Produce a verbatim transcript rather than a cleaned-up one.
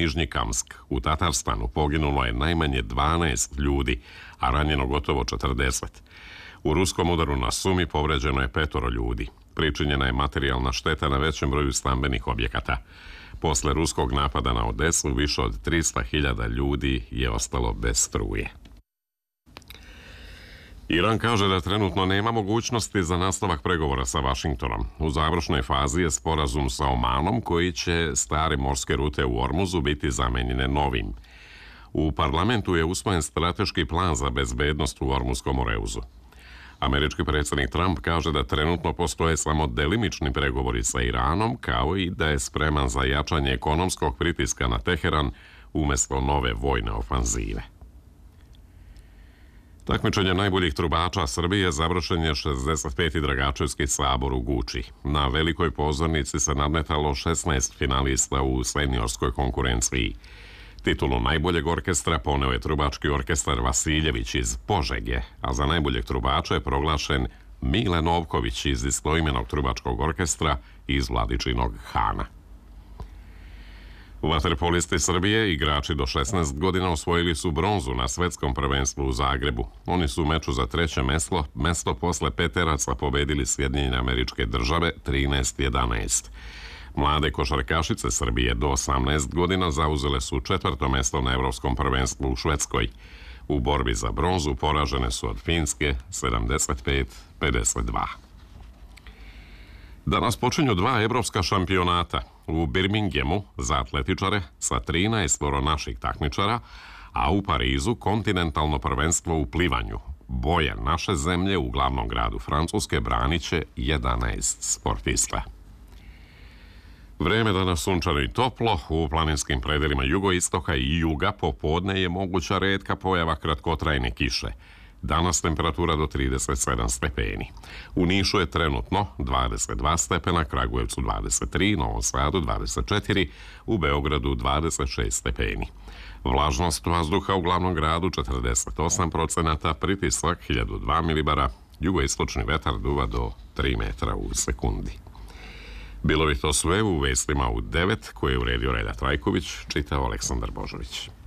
Nižnji Kamsk u Tatarstanu poginulo je najmanje dvanaest ljudi, a ranjeno gotovo četrdeset. U ruskom udaru na Sumi povređeno je petoro ljudi. Pričinjena je materijalna šteta na većem broju stambenih objekata. Posle ruskog napada na Odesu više od tristo hiljada ljudi je ostalo bez struje. Iran kaže da trenutno nema mogućnosti za nastavak pregovora sa Vašingtonom. U završnoj fazi je sporazum sa Omanom koji će stare morske rute u Ormuzu biti zamenjene novim. U parlamentu je usvojen strateški plan za bezbednost u Ormuzskom oreuzu. Američki predsjednik Trump kaže da trenutno postoje samo delimični pregovori sa Iranom, kao i da je spreman za jačanje ekonomskog pritiska na Teheran umjesto nove vojne ofanzive. Takmičenje najboljih trubača Srbije završen je šezdeset peti Dragačevski sabor u Guči. Na velikoj pozornici se nadmetalo šesnaest finalista u seniorskoj konkurenciji. Titulu najboljeg orkestra poneo je trubački orkestar Vasiljević iz Požege, a za najboljeg trubača je proglašen Mile Novković iz istoimenog trubačkog orkestra iz Vladičinog Hana. Vaterpolisti Srbije, igrači do šesnaest godina, osvojili su bronzu na svetskom prvenstvu u Zagrebu. Oni su u meču za treće mesto, mesto posle peteraca pobedili Sjedinjene Američke Države trinaest jedanaest. Mlade košarkašice Srbije do osamnaest godina zauzele su četvrto mesto na Evropskom prvenstvu u Švedskoj. U borbi za bronzu poražene su od Finske sedamdeset pet pedeset dva. Danas počinju dva evropska šampionata. U Birminghamu za atletičare sa trinaest naših takmičara, a u Parizu kontinentalno prvenstvo u plivanju. Boje naše zemlje u glavnom gradu Francuske branit će jedanaest sportista. Vreme danas sunčano i toplo, u planinskim predelima jugoistoka i juga popodne je moguća retka pojava kratkotrajne kiše. Danas temperatura do trideset sedam stepeni. U Nišu je trenutno dvadeset dva stepena, Kragujevcu dvadeset tri, Novom Sadu dvadeset četiri, u Beogradu dvadeset šest stepeni. Vlažnost vazduha u glavnom gradu četrdeset osam procenata, pritisak hiljadu dva milibara, jugoistočni vetar duva do tri metra u sekundi. Bilo bi to sve u vestima u devet koje je uredio Reda Trajković, čitao Aleksandar Božović.